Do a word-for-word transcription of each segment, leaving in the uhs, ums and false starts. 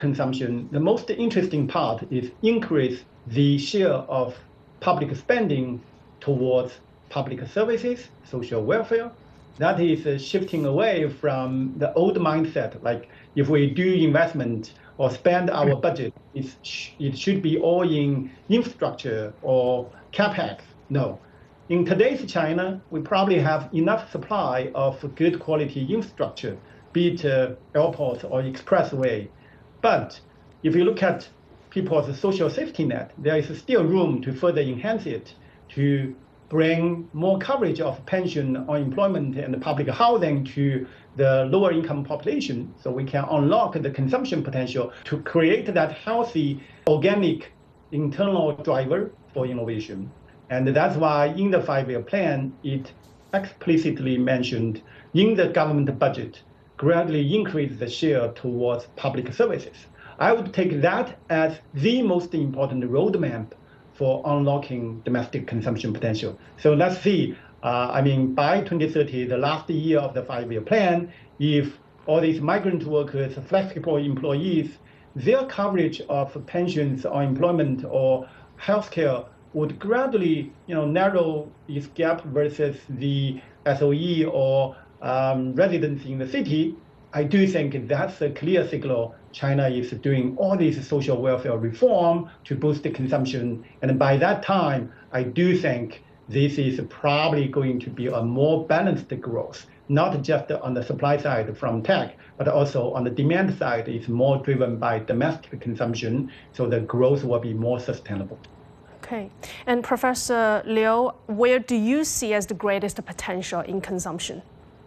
consumption, the most interesting part is increase the share of public spending towards public services, social welfare. That is uh, shifting away from the old mindset, like if we do investment or spend our budget, it's, it should be all in infrastructure or capex. No. In today's China, we probably have enough supply of good quality infrastructure, be it uh, airports or expressway. But if you look at people's social safety net, there is still room to further enhance it, to bring more coverage of pension, unemployment, and public housing to the lower income population, so we can unlock the consumption potential to create that healthy, organic internal driver for innovation. And that's why in the five-year plan, it explicitly mentioned in the government budget, gradually increase the share towards public services. I would take that as the most important roadmap for unlocking domestic consumption potential. So let's see, uh, I mean, by twenty thirty, the last year of the five-year plan, if all these migrant workers, flexible employees, their coverage of pensions or employment or healthcare would gradually, you know, narrow its gap versus the S O E or um, residents in the city, I do think that's a clear signal China is doing all these social welfare reform to boost the consumption. And by that time, I do think this is probably going to be a more balanced growth, not just on the supply side from tech, but also on the demand side, it's more driven by domestic consumption. So the growth will be more sustainable. Okay. And Professor Liu, where do you see as the greatest potential in consumption?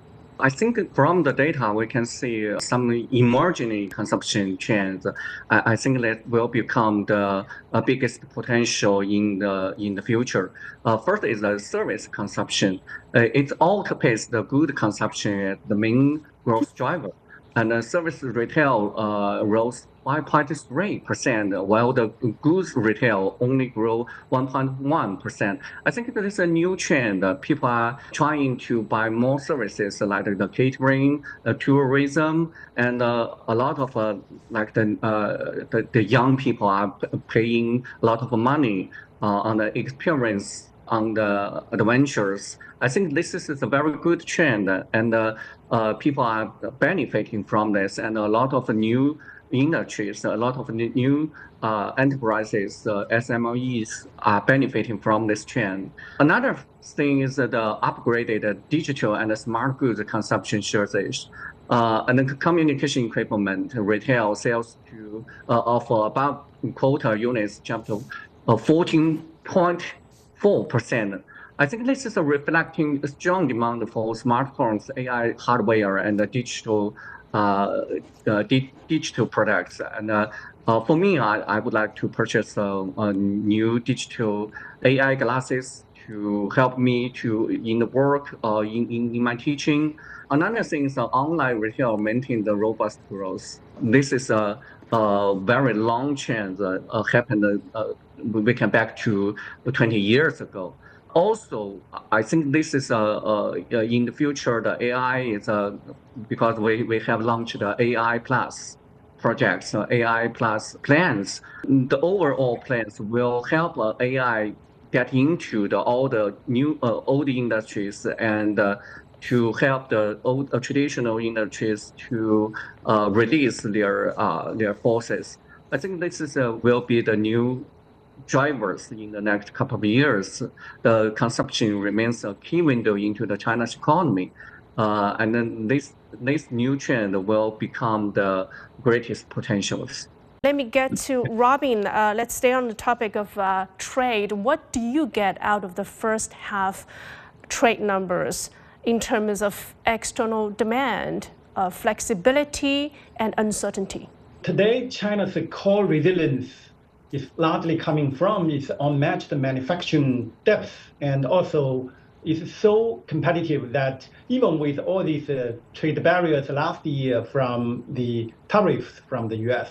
I think from the data, we can see some emerging consumption trends. I, I think that will become the uh, biggest potential in the in the future. Uh, first is the service consumption. Uh, it outpaces the good consumption as the main growth driver. And the service retail uh, rose five point three percent, while the goods retail only grew one point one percent. I think that is a new trend. Uh, people are trying to buy more services like the catering, uh, tourism, and uh, a lot of uh, like the, uh, the the young people are paying a lot of money uh, on the experience, on the adventures. I think this is a very good trend, and uh, uh, people are benefiting from this, and a lot of new industries, a lot of new uh, enterprises, uh, S M Es are benefiting from this trend. Another thing is the upgraded digital and smart goods consumption shortage. Uh, and the communication equipment retail sales to uh, of about quota units jumped to uh, fourteen point four percent. I think this is a reflecting a strong demand for smartphones, A I hardware, and the digital uh, uh, di digital products. And uh, uh, for me, I, I would like to purchase uh, a new digital A I glasses to help me to in the work, uh, in, in, in my teaching. Another thing is uh, online retail maintain the robust growth. This is a, a very long trend that uh, happened uh, we can back to twenty years ago. Also, I think this is uh, uh, in the future, the A I is uh, because we, we have launched the A I Plus projects, uh, A I Plus plans. The overall plans will help uh, A I get into the, all the new uh, old industries and uh, to help the old uh, traditional industries to uh, release their uh, their forces. I think this is uh, will be the new drivers in the next couple of years. The consumption remains a key window into the China's economy. Uh, and then this, this new trend will become the greatest potentials. Let me get to Robin. Uh, let's stay on the topic of uh, trade. What do you get out of the first half trade numbers in terms of external demand, uh, flexibility, and uncertainty? Today, China's core resilience is largely coming from its unmatched manufacturing depth, and also is so competitive that even with all these uh, trade barriers last year from the tariffs from the U S,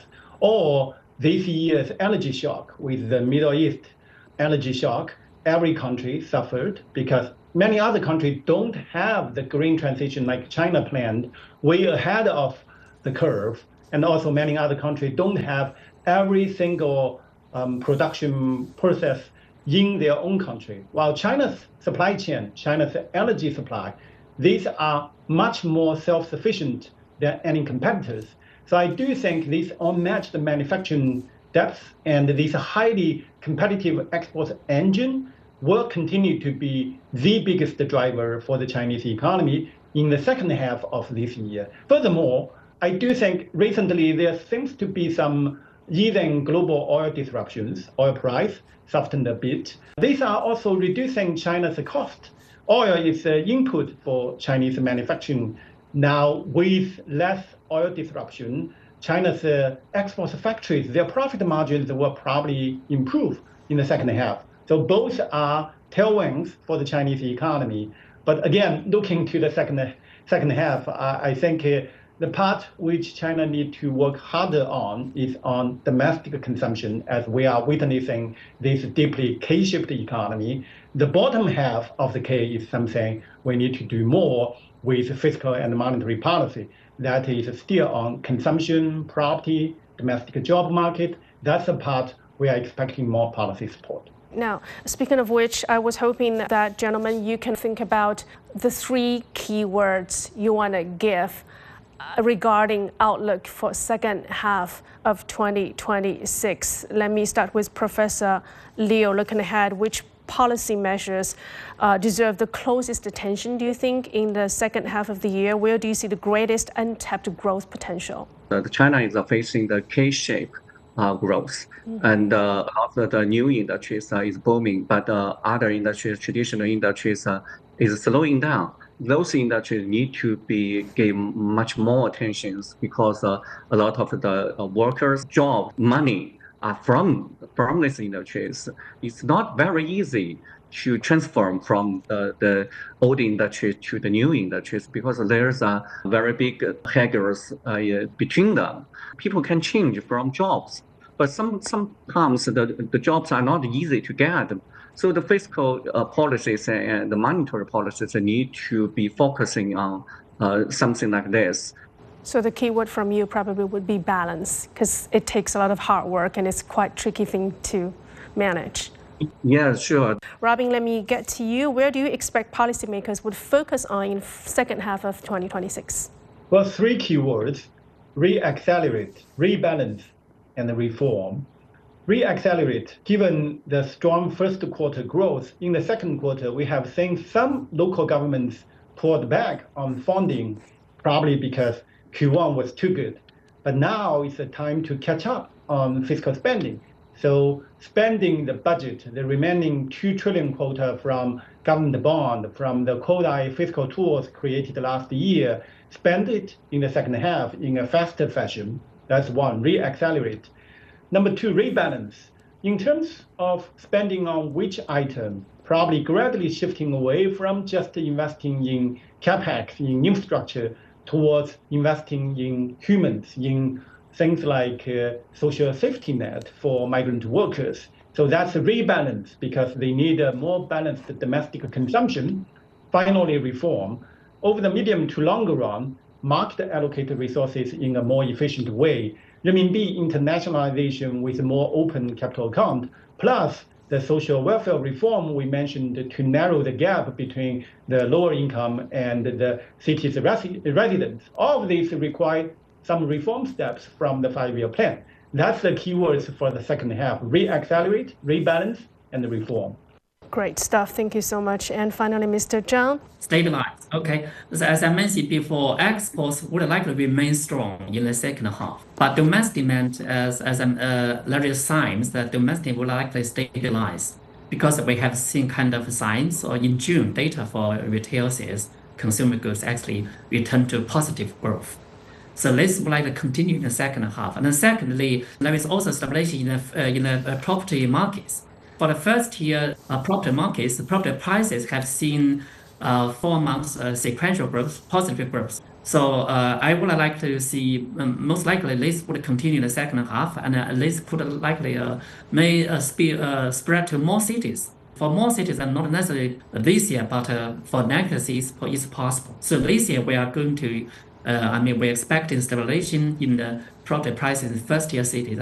or this year's energy shock with the Middle East energy shock, every country suffered because many other countries don't have the green transition like China planned way ahead of the curve. and also many other countries don't have every single um, production process in their own country. While China's supply chain, China's energy supply, these are much more self-sufficient than any competitors. So I do think this unmatched manufacturing depth and this highly competitive export engine will continue to be the biggest driver for the Chinese economy in the second half of this year. Furthermore, I do think recently there seems to be some easing global oil disruptions. Oil price softened a bit. These are also reducing China's cost. Oil is an input for Chinese manufacturing. Now, with less oil disruption, China's uh, export factories, their profit margins will probably improve in the second half. So both are tailwinds for the Chinese economy. But again, looking to the second, second half, I, I think uh, the part which China needs to work harder on is on domestic consumption, as we are witnessing this deeply K-shaped economy. The bottom half of the K is something we need to do more with fiscal and monetary policy. That is still on consumption, property, domestic job market. That's the part we are expecting more policy support. Now, speaking of which, I was hoping that, gentlemen, you can think about the three keywords you want to give regarding outlook for second half of twenty twenty-six. Let me start with Professor Liu. Looking ahead, which policy measures uh, deserve the closest attention, do you think, in the second half of the year? Where do you see the greatest untapped growth potential? Uh, China is uh, facing the K-shaped uh, growth, mm-hmm. and uh, a lot of the new industries uh, is booming, but uh, other industries, traditional industries, uh, is slowing down. Those industries need to be give much more attention because uh, a lot of the uh, workers' job money are from from these industries. It's not very easy to transform from the, the old industry to the new industries because there's a very big hedges uh, between them. People can change from jobs, but some sometimes the, the jobs are not easy to get. So the fiscal uh, policies and the monetary policies need to be focusing on uh, something like this. So the key word from you probably would be balance, because it takes a lot of hard work and it's quite a tricky thing to manage. Yeah, sure. Robin, let me get to you. Where do you expect policymakers would focus on in second half of twenty twenty-six? Well, three key words: re-accelerate, rebalance, and reform. Re-accelerate, given the strong first quarter growth, in the second quarter, we have seen some local governments pulled back on funding, probably because Q one was too good. But now it's a time to catch up on fiscal spending. So spending the budget, the remaining two trillion quota from government bond, from the quota fiscal tools created last year, spend it in the second half in a faster fashion. That's one, re-accelerate. Number two, rebalance. In terms of spending on which item, probably gradually shifting away from just investing in capex, in infrastructure, towards investing in humans, in things like uh, social safety net for migrant workers. So that's a rebalance because they need a more balanced domestic consumption. Finally, reform. Over the medium to longer run, market allocate resources in a more efficient way. Renminbi internationalization with a more open capital account, plus the social welfare reform we mentioned to narrow the gap between the lower income and the city's resi- residents. All of these require some reform steps from the five-year plan. That's the keywords for the second half: re-accelerate, rebalance, and reform. Great stuff. Thank you so much. And finally, Mister Zhang. Stabilize. Okay. So as I mentioned before, exports would likely remain strong in the second half. But domestic demand, as, as um, uh, there is signs that domestic will likely stabilize because we have seen kind of signs, or in June, data for retail sales, consumer goods actually returned to positive growth. So this will likely continue in the second half. And then secondly, there is also stabilization in the, uh, in the uh, property markets. For the first year uh, property markets, the property prices have seen uh, four months uh, sequential growth, positive growth. So uh, I would like to see um, most likely this would continue in the second half, and uh, this could likely uh, may uh, spe- uh, spread to more cities. For more cities, and not necessarily this year, but uh, for next year, it's possible. So this year we are going to, uh, I mean, we're expecting stabilization in the property prices in first-tier cities